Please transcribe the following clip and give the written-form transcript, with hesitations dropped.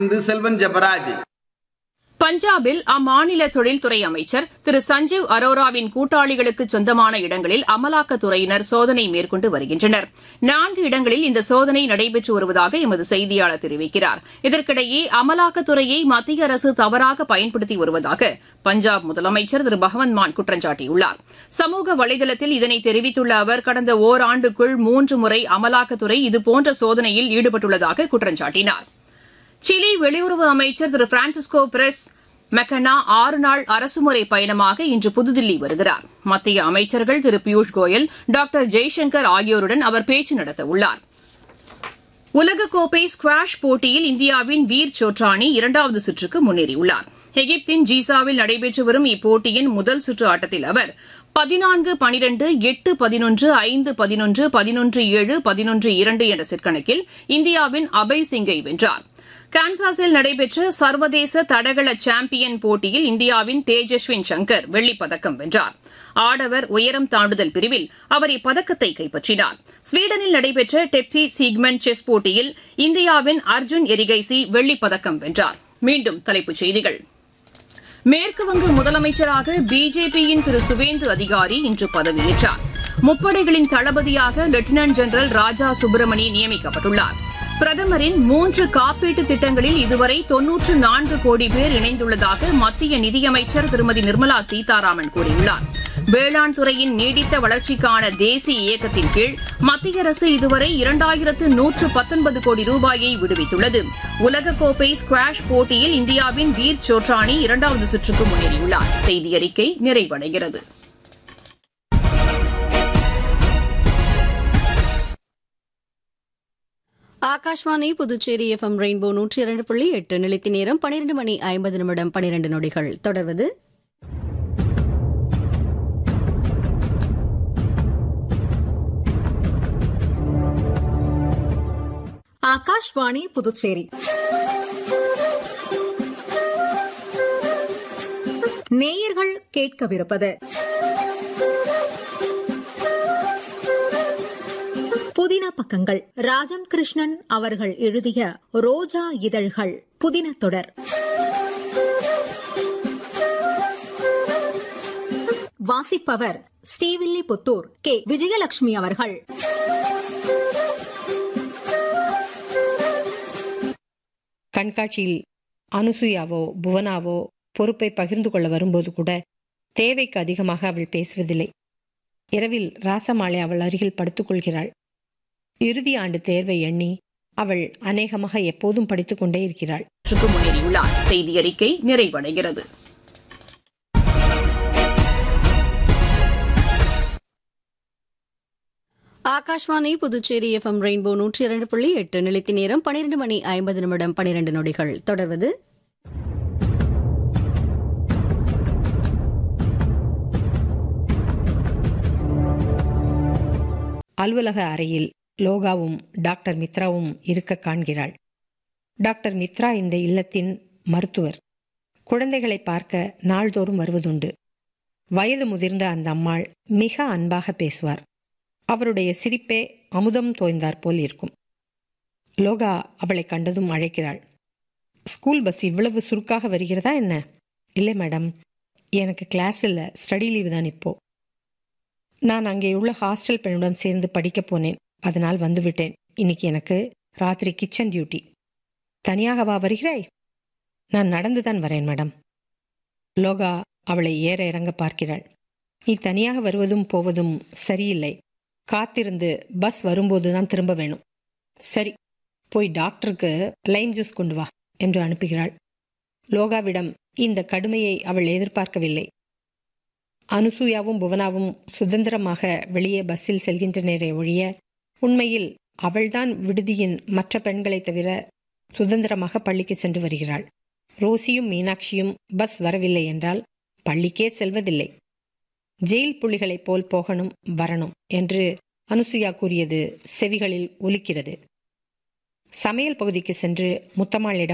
செல்வன் ஜெபராஜ். பஞ்சாபில் அம்மாநில தொழில்துறை அமைச்சர் திரு சஞ்சீவ் அரோராவின் கூட்டாளிகளுக்கு சொந்தமான இடங்களில் அமலாக்கத்துறையினர் சோதனை மேற்கொண்டு வருகின்றனர். 4 இடங்களில் இந்த சோதனை நடைபெற்று வருவதாக எமது செய்தியாளர் தெரிவிக்கிறார். இதற்கிடையே அமலாக்கத்துறையை மத்திய அரசு தவறாக பயன்படுத்தி வருவதாக பஞ்சாப் முதலமைச்சர் திரு பகவந்த் மான் குற்றம் சாட்டியுள்ளார். சமூக வலைதளத்தில் இதனை தெரிவித்துள்ள அவர், கடந்த ஓராண்டுக்குள் 3 முறை அமலாக்கத்துறை இதுபோன்ற சோதனையில் ஈடுபட்டுள்ளதாக குற்றம் சாட்டினார். சிலி வெளியுறவு அமைச்சர் திரு பிரான்சிஸ்கோ பெரஸ் மெக்கன்னா 6 நாள் அரசுமுறை பயணமாக இன்று புதுதில்லி வருகிறார். மத்திய அமைச்சர்கள் திரு பியூஷ் கோயல், டாக்டர் ஜெய்சங்கர் ஆகியோருடன் அவர் பேச்சு நடத்தவுள்ளார். உலகக்கோப்பை ஸ்குவாஷ் போட்டியில் இந்தியாவின் வீர் சோட்ரானி 2வது சுற்றுக்கு முன்னேறியுள்ளார். எகிப்தின் ஜீசாவில் நடைபெற்று வரும் இப்போட்டியின் முதல் சுற்று ஆட்டத்தில் அவர் 14-12, 8-11, 5-11, 11-7, 11-2 என்ற செட் கணக்கில் இந்தியாவின் அபய் சிங்கை வென்றார். கான்சாஸில் நடைபெற்ற சர்வதேச தடகள சாம்பியன் போட்டியில் இந்தியாவின் தேஜஸ்வின் சங்கர் வெள்ளிப்பதக்கம் வென்றார். ஆடவர் உயரம் தாண்டுதல் பிரிவில் அவர் இப்பதக்கத்தை கைப்பற்றினார். ஸ்வீடனில் நடைபெற்ற டெப்சி சீக்மெண்ட் செஸ் போட்டியில் இந்தியாவின் அர்ஜுன் எரிகைசி வெள்ளிப்பதக்கம் வென்றார். மீண்டும் தலைப்புச் செய்திகள். மேற்குவங்க முதலமைச்சராக பிஜேபியின் திரு சுவேந்து அதிகாரி இன்று பதவியேற்றார். முப்படைகளின் தளபதியாக லெப்டினன்ட் ஜெனரல் ராஜா சுப்பிரமணி நியமிக்கப்பட்டுள்ளார். பிரதமரின் 3 காப்பீட்டு திட்டங்களில் இதுவரை 94 கோடி பேர் இணைந்துள்ளதாக மத்திய நிதியமைச்சர் திருமதி நிர்மலா சீதாராமன் கூறியுள்ளார். வேளாண் துறையின் நீடித்த வளர்ச்சிக்கான தேசிய இயக்கத்தின் கீழ் மத்திய அரசு இதுவரை 2119 கோடி ரூபாயை விடுவித்துள்ளது. உலகக்கோப்பை ஸ்குவாஷ் போட்டியில் இந்தியாவின் வீர் சோட்ரானி 2வது சுற்றுக்கு முன்னேறியுள்ளார். செய்தி அறிக்கை நிறைவடைகிறது. ஆகாஷ்வாணி புதுச்சேரி FM ரெயின்போ 102.8 நிலைத்தி நேரம் 12 மணி 50 நிமிடம் 12 நொடிகள். தொடர்வது ஆகாஷ்வாணி புதுச்சேரி நேயர்கள் கேட்கவிருப்பது புதின பக்கங்கள். ராஜம் கிருஷ்ணன் அவர்கள் எழுதிய ரோஜா இதழ்கள் புதின தொடர். வாசிப்பவர் ஸ்ரீவில்லிபுத்தூர் கே. விஜயலட்சுமி அவர்கள். கண்காட்சியில் அனுசுயாவோ புவனாவோ பொறுப்பை பகிர்ந்து கொள்ள வரும்போது கூட தேவைக்கு அதிகமாக அவள் பேசுவதில்லை. இரவில் ராசமாலை அவள் அருகில் படுத்துக் கொள்கிறாள். இறுதி ஆண்டு தேர்வை எண்ணி அவள் அநேகமாக எப்போதும் படித்துக் கொண்டே இருக்கிறாள். முன்னேறியுள்ளார். செய்தி அறிக்கை நிறைவடைகிறது. ஆகாஷ்வாணி புதுச்சேரி FM ரெயின்போ 102.8 நிலைத்தி நேரம் 12 மணி 50 நிமிடம் 12 நொடிகள். தொடர்வது அலுவலக அறையில் லோகாவும் டாக்டர் மித்ராவும் இருக்க காண்கிறாள். டாக்டர் மித்ரா இந்த இல்லத்தின் மருத்துவர். குழந்தைகளை பார்க்க நாள்தோறும் வருவதுண்டு. வயது முதிர்ந்த அந்த அம்மாள் மிக அன்பாக பேசுவார். அவருடைய சிரிப்பே அமுதம் தோய்ந்தாற் போல் இருக்கும். லோகா அவளை கண்டதும் அழைக்கிறாள். ஸ்கூல் பஸ் இவ்வளவு சுருக்காக வருகிறதா என்ன? இல்லை மேடம், எனக்கு கிளாஸ் இல்லை, ஸ்டடி லீவு தான் இப்போ. நான் அங்கே உள்ள ஹாஸ்டல் பெண்ணுடன் சேர்ந்து படிக்கப் போனேன், அதனால் வந்துவிட்டேன். இன்னைக்கு எனக்கு ராத்திரி கிச்சன் டியூட்டி. தனியாகவா வருகிறாய்? நான் நடந்துதான் வரேன் மேடம். லோகா அவளை ஏற இறங்க பார்க்கிறாள். நீ தனியாக வருவதும் போவதும் சரியில்லை. காத்திருந்து பஸ் வரும்போதுதான் திரும்ப வேணும். சரி, போய் டாக்டருக்கு லைம் ஜூஸ் கொண்டு வா என்று அனுப்புகிறாள். லோகாவிடம் இந்த கடுமையை அவள் எதிர்பார்க்கவில்லை. அனுசூயாவும் புவனாவும் சுதந்திரமாக வெளியே பஸ்ஸில் செல்கின்றனரே ஒழிய உண்மையில் அவள்தான் விடுதியின் மற்ற பெண்களைத் தவிர சுதந்திரமாக பள்ளிக்கு சென்று வருகிறாள். ரோசியும் மீனாட்சியும் பஸ் வரவில்லை என்றால் பள்ளிக்கே செல்வதில்லை. ஜெயில் புலிகளைப் போல் போகணும் வரணும் என்று அனுசூயா கூறியது செவிகளில் ஒலிக்கிறது. சமையல் பகுதிக்கு சென்று முத்தம்மாளிடம்